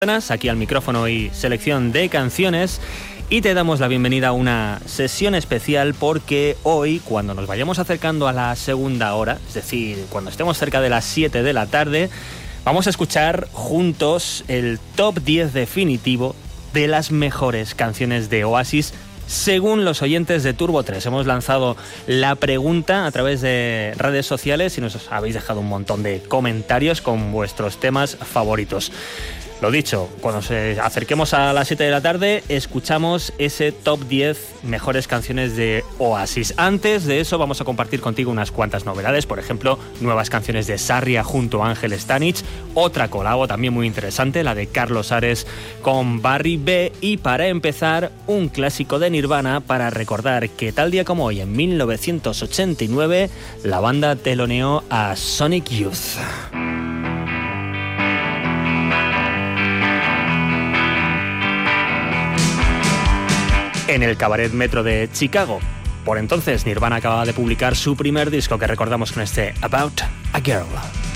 Aquí al micrófono y selección de canciones, y te damos la bienvenida a una sesión especial porque hoy, cuando nos vayamos acercando a la segunda hora, es decir, cuando estemos cerca de las 7 de la tarde, vamos a escuchar juntos el top 10 definitivo de las mejores canciones de Oasis según los oyentes de Turbo 3. Hemos lanzado la pregunta a través de redes sociales y nos habéis dejado un montón de comentarios con vuestros temas favoritos. Lo dicho, cuando nos acerquemos a las 7 de la tarde, escuchamos ese top 10 mejores canciones de Oasis. Antes de eso, vamos a compartir contigo unas cuantas novedades. Por ejemplo, nuevas canciones de Sarria junto a Ángel Stanich. Otra colabo también muy interesante, la de Carlos Ares con Barry B. Y para empezar, un clásico de Nirvana para recordar que tal día como hoy, en 1989, la banda teloneó a Sonic Youth. En el Cabaret Metro de Chicago. Por entonces, Nirvana acababa de publicar su primer disco que recordamos con este About a Girl.